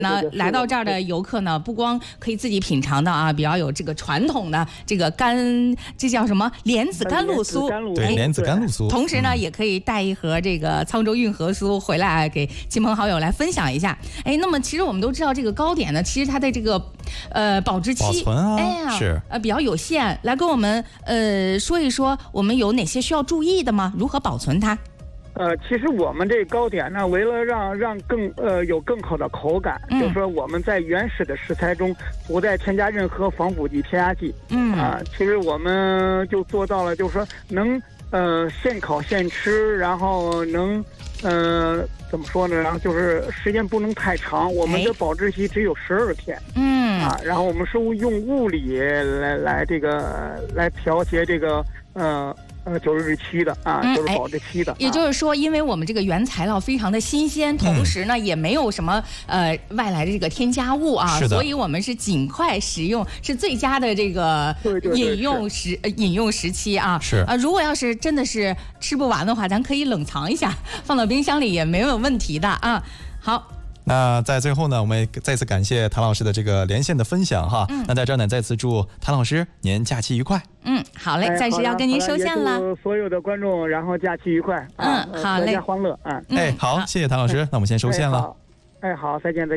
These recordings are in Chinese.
那来到这儿的游客呢，不光可以自己品尝的啊，比较有这个传统的这个这叫什么莲子甘露酥， 对，莲子甘露酥。 同时呢，也可以带一盒这个沧州运河酥回来，给亲朋好友来分享一下。哎，那么其实我们都知道这个糕点呢，其实它的这个保质期， 保存啊， 哎呀， 是比较有限。来跟我们说一说，我们有哪些需要注意的吗？如何保存它？ 其实我们这糕点呢，为了让有更好的口感，就是说我们在原始的食材中不再添加任何防腐剂、添加剂。其实我们就做到了，就是说能现烤现吃，然后能怎么说呢？然后就是时间不能太长，我们的保质期只有12天。然后我们是用物理来调节这个就是日期的啊，就是保质期的。 也就是说，因为我们这个原材料非常的新鲜，同时呢也没有什么外来的这个添加物啊，所以我们是尽快食用是最佳的这个饮用时期啊。 是如果要是真的是吃不完的话，咱可以冷藏一下，放到冰箱里也没有问题的啊。好。 那在最后呢，我们再次感谢谭老师的这个连线的分享哈。那在这儿呢，再次祝谭老师您假期愉快。 好嘞，暂时要跟您收线了。 祝所有的观众，然后假期愉快。 好嘞， 阖家欢乐。 好，谢谢谭老师。那我们先收线了。 好，再见。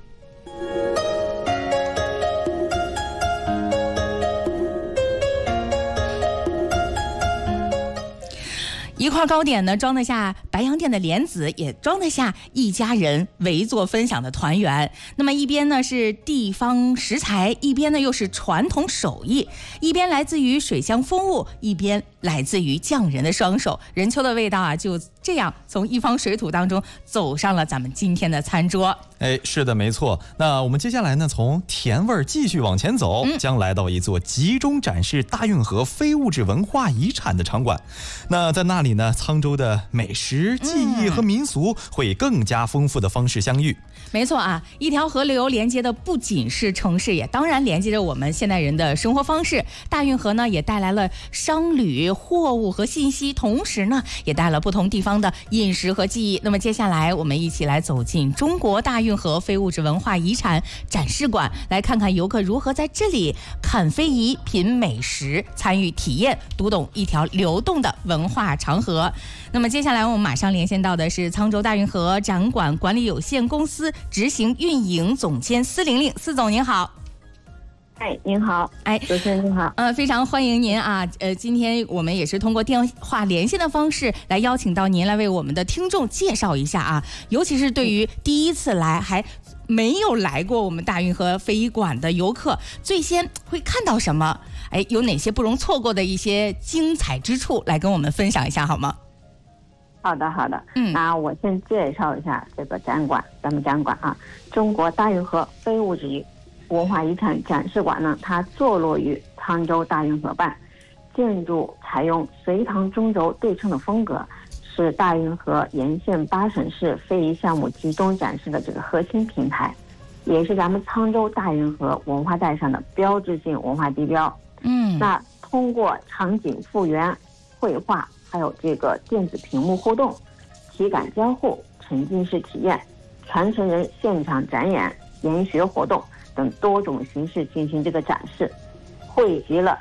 一块糕点呢，装得下白洋淀的莲子，也装得下一家人围坐分享的团圆。那么一边呢是地方食材，一边呢又是传统手艺，一边来自于水乡风物，一边来自于匠人的双手。任秋的味道啊，就这样从一方水土当中走上了咱们今天的餐桌。 是的，没错。那我们接下来呢，从甜味继续往前走，将来到一座集中展示大运河非物质文化遗产的场馆。那在那里呢，沧州的美食、技艺和民俗会以更加丰富的方式相遇。 没错啊，一条河流连接的不仅是城市，也当然连接着我们现代人的生活方式。大运河呢，也带来了商旅、货物和信息，同时呢，也带了不同地方的饮食和记忆。那么接下来，我们一起来走进中国大运河非物质文化遗产展示馆，来看看游客如何在这里看非遗、品美食、参与体验，读懂一条流动的文化长河。那么接下来我们马上连线到的是沧州大运河展馆管理有限公司执行运营总监司玲玲，司总您好。 您好，主持人您好， 非常欢迎您啊，今天我们也是通过电话连线的方式来邀请到您来为我们的听众介绍一下啊，尤其是对于第一次来还没有来过我们大运河非遗馆的游客，最先会看到什么？有哪些不容错过的一些精彩之处，来跟我们分享一下好吗？ 好的，那我先介绍一下这个展馆，咱们展馆啊，中国大运河非物质文化遗产展示馆呢，它坐落于沧州大运河畔，建筑采用隋唐中轴对称的风格，是大运河沿线8省市非遗项目集中展示的这个核心平台，也是咱们沧州大运河文化带上的标志性文化地标。那通过场景复原、绘画，还有这个电子屏幕互动、体感交互、沉浸式体验、传承人现场展演、研学活动等多种形式进行这个展示，汇集了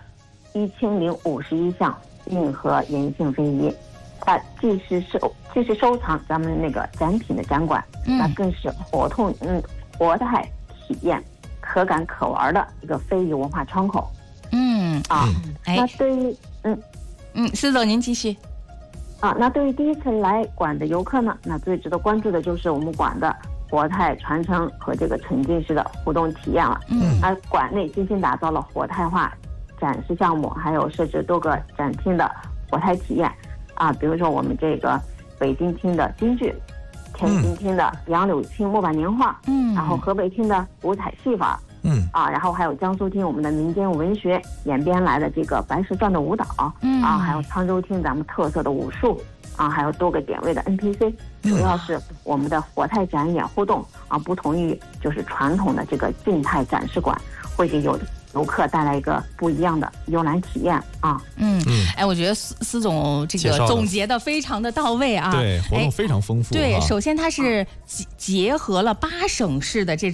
1051项运河沿线非遗。它既是收藏咱们那个展品的展馆，那更是活态体验、可感可玩的一个非遗文化窗口。那对于司总您继续。 那对于第一次来馆的游客呢，那最值得关注的就是我们馆的活态传承和这个沉浸式的互动体验了。馆内精心打造了活态化展示项目，还有设置多个展厅的活态体验比如说我们这个北京厅的京剧，天津厅的杨柳青木板年画，然后河北厅的五彩戏法，然后还有江苏厅我们的民间文学演变来的这个白蛇传的舞蹈，还有沧州厅咱们特色的武术，还有多个点位的 NPC， 主要是我们的活态展演互动不同于就是传统的这个静态展示馆，会给游客带来一个不一样的游览体验我觉得司总这个总结的非常的到位啊， 对，活动非常丰富。 对，首先它是结合了8省市的这